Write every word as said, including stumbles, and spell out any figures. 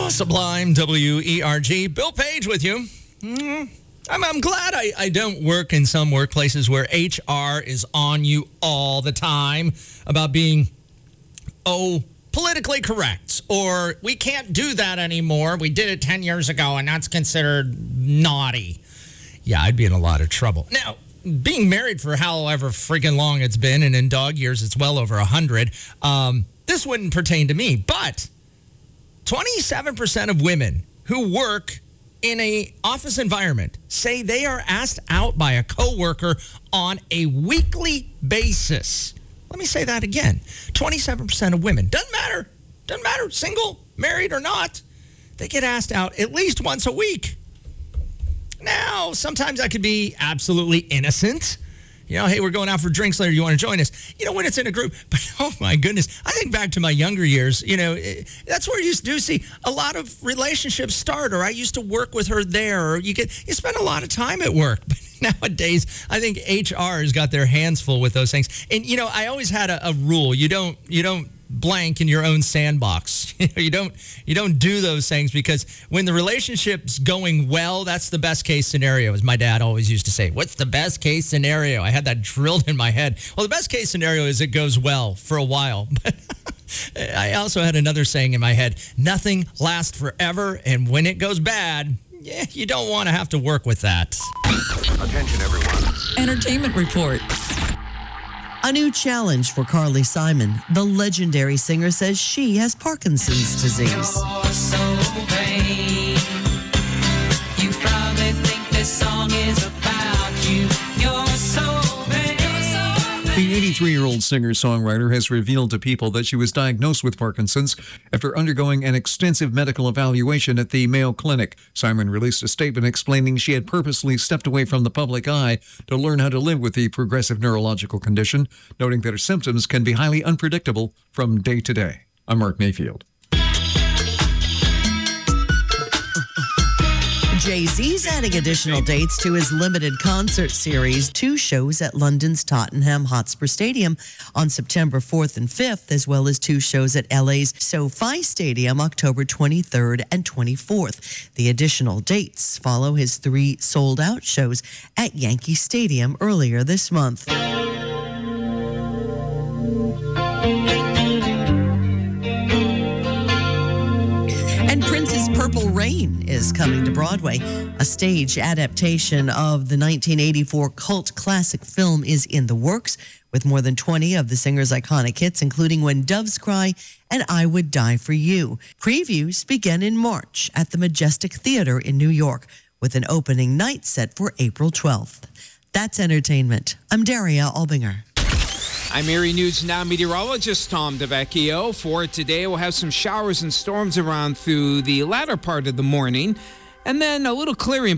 Sublime, W E R G. Bill Page with you. Mm, I'm, I'm glad I, I don't work in some workplaces where H R is on you all the time about being, oh, politically correct, or we can't do that anymore. We did it ten years ago, and that's considered naughty. Yeah, I'd be in a lot of trouble. Now, being married for however freaking long it's been, and in dog years, it's well over one hundred, um, this wouldn't pertain to me, but twenty-seven percent of women who work in a office environment say they are asked out by a coworker on a weekly basis. Let me say that again. twenty-seven percent of women, doesn't matter, doesn't matter, single, married or not, they get asked out at least once a week. Now, sometimes that could be absolutely innocent. You know, hey, we're going out for drinks later. You want to join us? You know, when it's in a group. But, oh, my goodness. I think back to my younger years. You know, it, that's where you do see a lot of relationships start. Or I used to work with her there. Or you get you spend a lot of time at work. But nowadays, I think H R has got their hands full with those things. And, you know, I always had a, a rule. You don't you don't blank in your own sandbox. You know, you don't you don't do those things, because when the relationship's going well, that's the best case scenario, as my dad always used to say. What's the best case scenario? I had that drilled in my head. Well, the best case scenario is it goes well for a while. But I also had another saying in my head: nothing lasts forever, and when it goes bad, yeah, you don't want to have to work with that. Attention, everyone. Entertainment report. A new challenge for Carly Simon. The legendary singer says she has Parkinson's disease. You're so vain. You probably think this song is about you. You're so vain. The eighty-three-year-old singer-songwriter has revealed to People that she was diagnosed with Parkinson's after undergoing an extensive medical evaluation at the Mayo Clinic. Simon released a statement explaining she had purposely stepped away from the public eye to learn how to live with the progressive neurological condition, noting that her symptoms can be highly unpredictable from day to day. I'm Mark Mayfield. Jay-Z's adding additional dates to his limited concert series, two shows at London's Tottenham Hotspur Stadium on September fourth and fifth, as well as two shows at L A's SoFi Stadium October twenty-third and twenty-fourth. The additional dates follow his three sold-out shows at Yankee Stadium earlier this month. And Prince's Purple Rain is coming to Broadway. A stage adaptation of the nineteen eighty-four cult classic film is in the works, with more than twenty of the singer's iconic hits, including When Doves Cry and I Would Die for You. Previews begin in March at the Majestic Theater in New York, with an opening night set for April twelfth. That's entertainment. I'm Daria Albinger. I'm Erie News Now meteorologist Tom DeVecchio. For today, we'll have some showers and storms around through the latter part of the morning, and then a little clearing